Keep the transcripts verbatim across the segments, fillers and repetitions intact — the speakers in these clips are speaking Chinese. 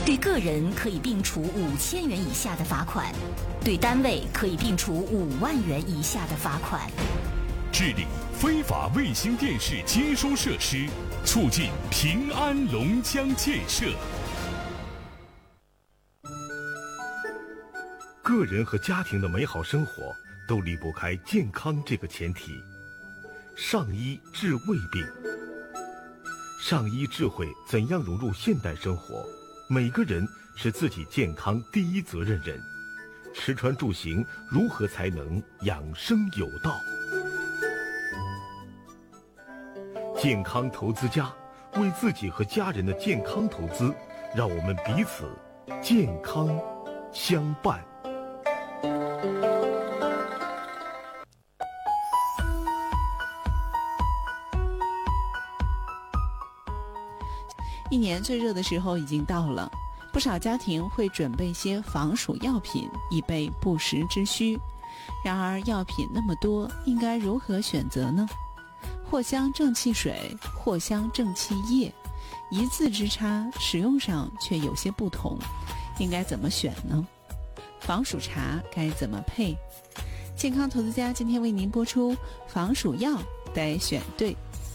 对个人可以并处五千元以下的罚款，对单位可以并处五万元以下的罚款。 治理非法卫星电视接收设施，促进平安龙江建设。 个人和家庭的美好生活都离不开健康这个前提。上医治未病，上医智慧怎样融入现代生活？每个人是自己健康第一责任人，吃穿住行如何才能养生有道？健康投资家，为自己和家人的健康投资，让我们彼此健康相伴。 一年最热的时候已经到了，不少家庭会准备些防暑药品，以备不时之需。然而药品那么多，应该如何选择呢？藿香正气水、藿香正气液，一字之差，使用上却有些不同，应该怎么选呢？防暑茶该怎么配？健康投资家今天为您播出防暑药得选对。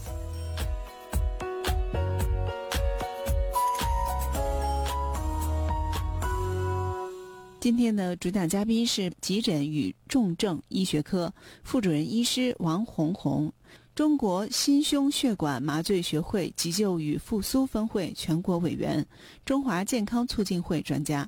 今天的主讲嘉宾是急诊与重症医学科副主任医师王红红，中国心胸血管麻醉学会急救与复苏分会全国委员，中华健康促进会专家。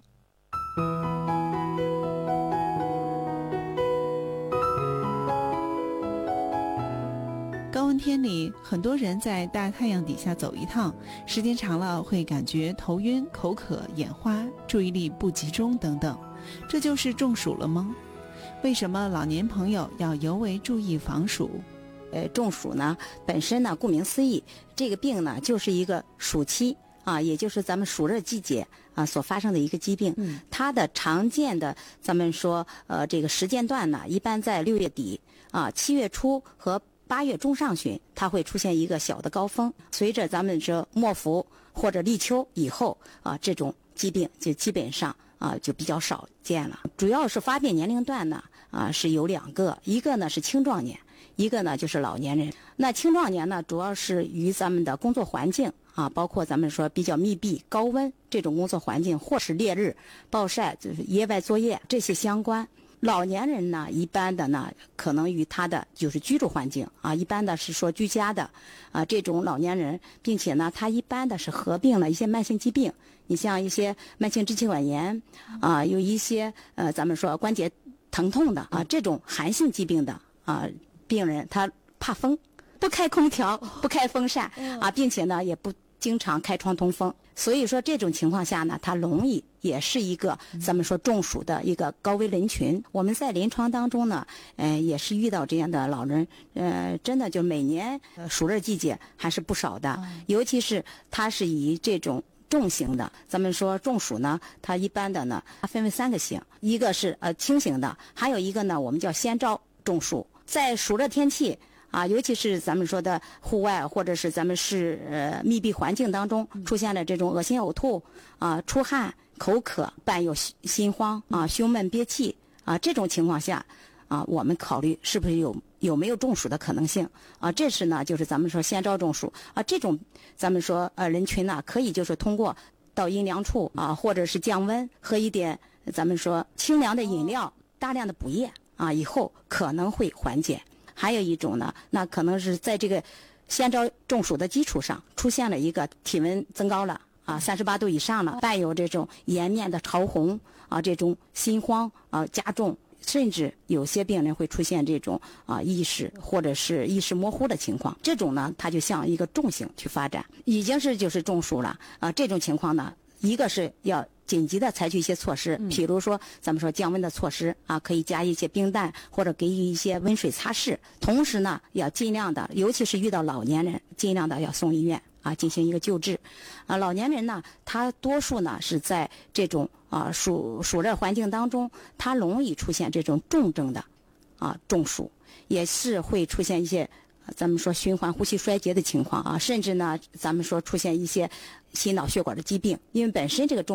高温天里，很多人在大太阳底下走一趟，时间长了会感觉头晕、口渴、眼花、注意力不集中等等，这就是中暑了吗？为什么老年朋友要尤为注意防暑？ 呃，中暑呢，本身呢，顾名思义，这个病呢就是一个暑期啊，也就是咱们暑热季节啊所发生的一个疾病。嗯，它的常见的咱们说呃这个时间段呢，一般在六月底啊、七月初和八月中上旬，它会出现一个小的高峰。随着咱们说末伏或者立秋以后啊，这种疾病就基本上啊就比较少见了。主要是发病年龄段呢啊是有两个，一个呢是青壮年，一个呢就是老年人。那青壮年呢，主要是与咱们的工作环境啊，包括咱们说比较密闭、高温这种工作环境，或是烈日暴晒，就是野外作业这些相关。老年人呢，一般的呢，可能与他的就是居住环境啊，一般的是说居家的啊，这种老年人，并且呢，他一般的是合并了一些慢性疾病，你像一些慢性支气管炎啊，有一些呃，咱们说关节疼痛的啊，这种寒性疾病的啊病人，他怕风，不开空调，不开风扇啊，并且呢，也不经常开窗通风。所以说这种情况下呢，它容易也是一个咱们说中暑的一个高危人群。我们在临床当中呢，呃，也是遇到这样的老人，呃，真的就每年暑热季节还是不少的，尤其是它是以这种重型的，咱们说中暑呢，它一般的呢分为三个型，一个是呃轻型的，还有一个呢我们叫先兆中暑。在暑热天气啊，尤其是咱们说的户外或者是咱们是呃密闭环境当中出现了这种恶心呕吐啊、出汗、口渴，伴有心慌啊、胸闷憋气啊，这种情况下啊，我们考虑是不是有有没有中暑的可能性啊？这是呢，就是咱们说先兆中暑啊，这种咱们说呃人群呢，可以就是通过到阴凉处啊，或者是降温，喝一点咱们说清凉的饮料，大量的补液啊，以后可能会缓解。还有一种呢，那可能是在这个先兆中暑的基础上，出现了一个体温增高了啊，三十八度以上了，伴有这种颜面的潮红啊，这种心慌啊加重，甚至有些病人会出现这种啊意识或者是意识模糊的情况。这种呢，它就向一个重型去发展，已经是就是中暑了啊。这种情况呢，一个是要紧急的采取一些措施，比如说咱们说降温的措施啊，可以加一些冰袋或者给予一些温水擦拭。同时呢，要尽量的，尤其是遇到老年人，尽量的要送医院啊进行一个救治。啊，老年人呢，他多数呢是在这种啊暑暑热环境当中，他容易出现这种重症的啊中暑，也是会出现一些咱们说循环呼吸衰竭的情况啊，甚至呢咱们说出现一些心脑血管的疾病，因为本身这个中